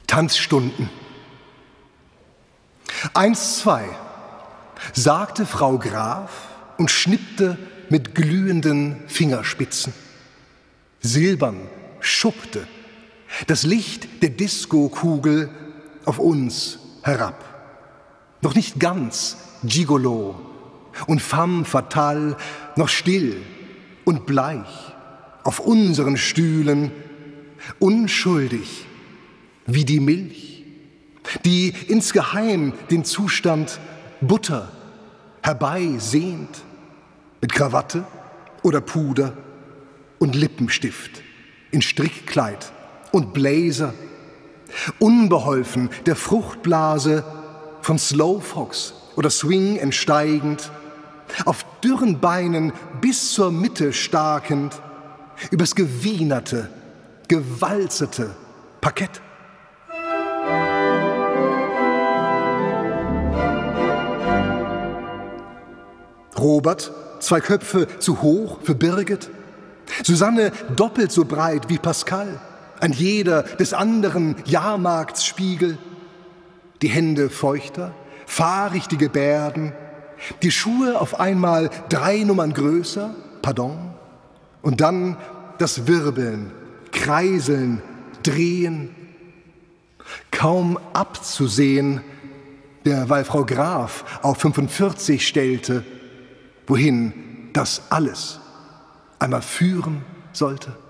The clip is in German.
Tanzstunden. 1, 2, sagte Frau Graf und schnippte mit glühenden Fingerspitzen. Silbern schuppte das Licht der Diskokugel auf uns herab. Noch nicht ganz Gigolo und femme fatale, noch still und bleich auf unseren Stühlen, unschuldig wie die Milch, die insgeheim den Zustand Butter herbeisehnt, mit Krawatte oder Puder und Lippenstift, in Strickkleid und Blazer, unbeholfen der Fruchtblase von Slowfox oder Swing entsteigend, auf dürren Beinen bis zur Mitte starkend, übers gewienerte, gewalzete Parkett. Robert, 2 Köpfe zu hoch für Birgit, Susanne doppelt so breit wie Pascal, ein jeder des anderen Jahrmarktsspiegel, die Hände feuchter, fahrig die Gebärden, die Schuhe auf einmal 3 Nummern größer, pardon, und dann das Wirbeln, Kreiseln, Drehen, kaum abzusehen, derweil Frau Graf auf 45 stellte, wohin das alles einmal führen sollte.